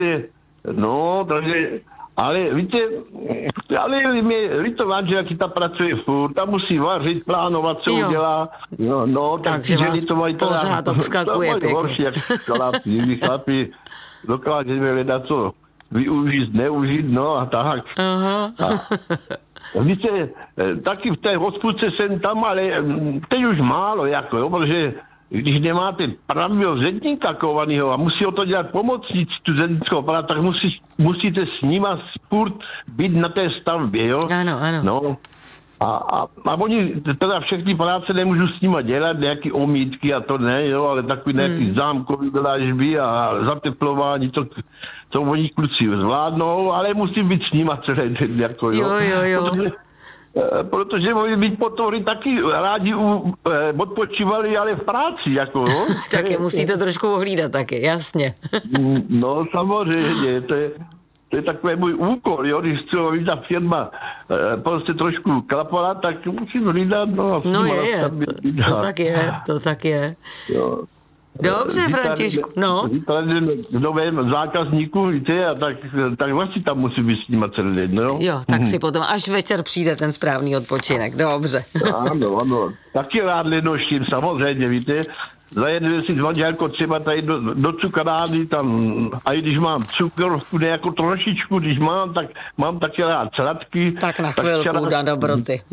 No, takže, ale víte, ale mě líto manželky, ta pracuje furt, ta musí vařit, plánovat, co udělá. No, takže vás to mají pořád obskakuje pěkně. Horší, jak chlapi dokážeme hledat, co využít, neužít, no a tak. Aha. Víte, taky v té hospodce jsem tam, ale teď už málo, jako, jo, protože když nemáte pravého zedníka kovanýho a musí o to dělat pomocníci tu zednickou aparát, tak musíte s nima furt být na té stavbě, jo? Ano. No. A oni teda všechny práce nemůžu s nima dělat, nějaký omítky a to ne, jo, ale takový nějaký zámkový dlažby a zateplování, to oni kluci zvládnou, ale musím být s nima celé den, jako, jo. Protože oni být potory taky rádi odpočívali, ale v práci, jako, jo. Tak je musíte trošku ohlídat taky, jasně. No, samozřejmě, to je takový můj úkol, jo, když chci, aby ta firma prostě trošku klapala, tak musím hlídat, no. No to tak je. Jo. Dobře, Františku, no. V novém zákazníku, víte, a tak vlastně tam musí být s nima celý den, no. Jo, tak si potom až večer přijde ten správný odpočinek, dobře. Ano. Taky rád lenoštím, samozřejmě, víte. Zajedeme si s manželkou třeba tady do cukrárny tam, a i když mám cukrovku nějakou trošičku, když mám, tak mám taky rád sladky. Tak na chvilku, na dobroty.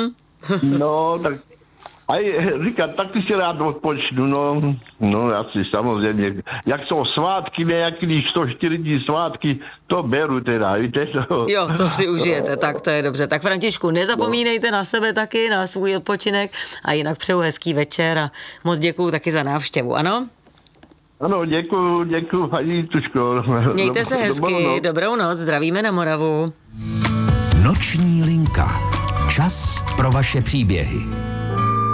No, tak a říkat, taky si rád odpočnu, no asi samozřejmě. Jak jsou svátky, nějaký, když 104 dní svátky, to beru teda, víte. Jo, to si užijete, tak to je dobře. Tak Františku, nezapomínejte na sebe taky, na svůj odpočinek a jinak přeju hezký večer a moc děkuju taky za návštěvu, ano? Ano, děkuju, paní Tuško. Mějte se hezky, dobrou noc, zdravíme na Moravu. Noční linka. Čas pro vaše příběhy.